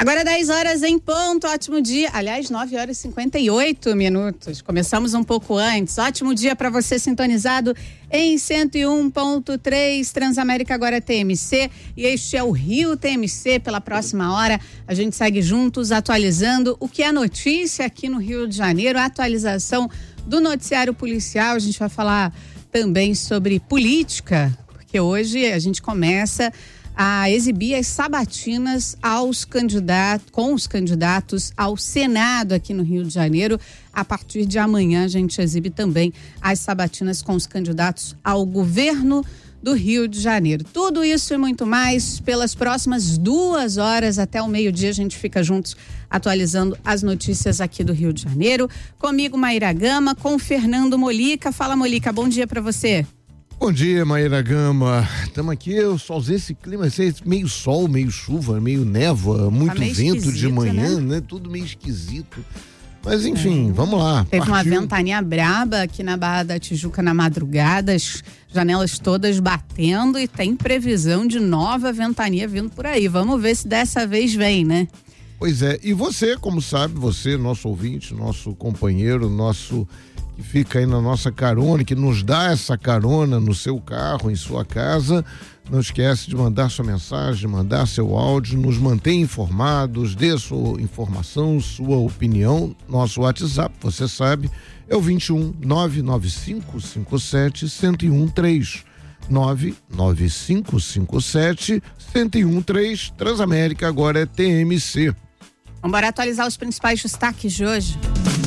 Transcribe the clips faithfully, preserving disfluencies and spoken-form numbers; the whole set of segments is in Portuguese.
Agora dez horas em ponto, ótimo dia. Aliás, nove horas e cinquenta e oito minutos. Começamos um pouco antes. Ótimo dia para você sintonizado em cento e um ponto três Transamérica, agora T M C. E este é o Rio T M C. Pela próxima hora, a gente segue juntos atualizando o que é notícia aqui no Rio de Janeiro. A atualização do noticiário policial. A gente vai falar também sobre política, porque hoje a gente começa a exibir as sabatinas aos candidatos, com os candidatos ao Senado aqui no Rio de Janeiro. A partir de amanhã a gente exibe também as sabatinas com os candidatos ao governo do Rio de Janeiro. Tudo isso e muito mais pelas próximas duas horas até o meio-dia. A gente fica juntos atualizando as notícias aqui do Rio de Janeiro. Comigo, Maíra Gama, com Fernando Molica. Fala, Molica, bom dia para você. Bom dia, Maíra Gama. Estamos aqui, o solzinho, esse clima, esse meio sol, meio chuva, meio névoa, muito tá vento de manhã, né? né? Tudo meio esquisito. Mas enfim, é. vamos lá. Teve Partiu. uma ventania braba aqui na Barra da Tijuca na madrugada, as janelas todas batendo e tem previsão de nova ventania vindo por aí. Vamos ver se dessa vez vem, né? Pois é, e você, como sabe, você, nosso ouvinte, nosso companheiro, nosso... que fica aí na nossa carona, que nos dá essa carona no seu carro, em sua casa, não esquece de mandar sua mensagem, mandar seu áudio, nos mantém informados, dê sua informação, sua opinião. Nosso WhatsApp, você sabe, é o vinte e um, nove nove cinco cinco sete, zero um um três. nove nove cinco cinco sete, zero um um três. Transamérica agora é T M C. Vamos embora atualizar os principais destaques de hoje.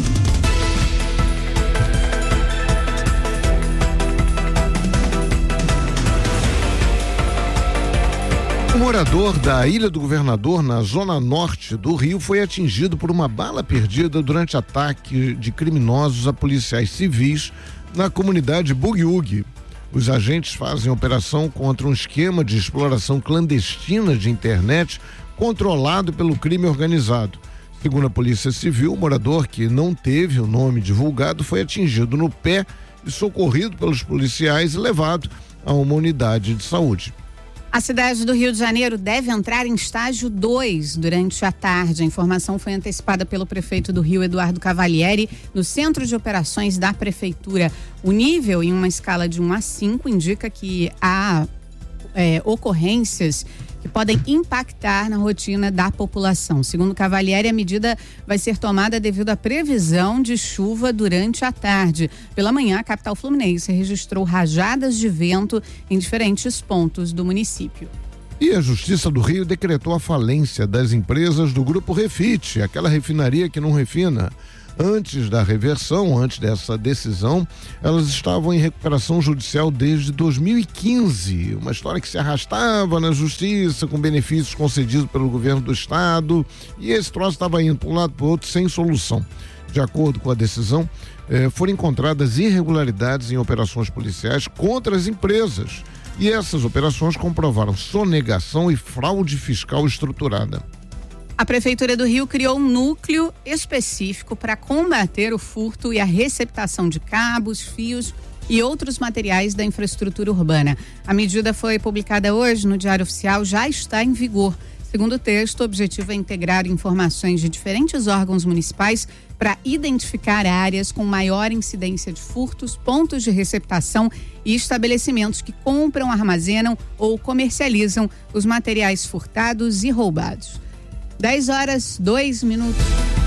Um morador da Ilha do Governador, na zona norte do Rio, foi atingido por uma bala perdida durante ataque de criminosos a policiais civis na comunidade Bugiúgue. Os agentes fazem operação contra um esquema de exploração clandestina de internet controlado pelo crime organizado. Segundo a Polícia Civil, o morador, que não teve o nome divulgado, foi atingido no pé e socorrido pelos policiais e levado a uma unidade de saúde. A cidade do Rio de Janeiro deve entrar em estágio dois durante a tarde. A informação foi antecipada pelo prefeito do Rio, Eduardo Cavalieri, no Centro de Operações da Prefeitura. O nível, em uma escala de um a cinco, indica que há é, ocorrências que podem impactar na rotina da população. Segundo Cavalieri, a medida vai ser tomada devido à previsão de chuva durante a tarde. Pela manhã, a capital fluminense registrou rajadas de vento em diferentes pontos do município. E a Justiça do Rio decretou a falência das empresas do Grupo Refit, aquela refinaria que não refina. Antes da reversão, antes dessa decisão, elas estavam em recuperação judicial desde dois mil e quinze. Uma história que se arrastava na justiça, com benefícios concedidos pelo governo do estado, e esse troço estava indo para um lado para o outro sem solução. De acordo com a decisão, eh, foram encontradas irregularidades em operações policiais contra as empresas. E essas operações comprovaram sonegação e fraude fiscal estruturada. A Prefeitura do Rio criou um núcleo específico para combater o furto e a receptação de cabos, fios e outros materiais da infraestrutura urbana. A medida foi publicada hoje no Diário Oficial, já está em vigor. Segundo o texto, o objetivo é integrar informações de diferentes órgãos municipais para identificar áreas com maior incidência de furtos, pontos de receptação e estabelecimentos que compram, armazenam ou comercializam os materiais furtados e roubados. dez horas, dois minutos.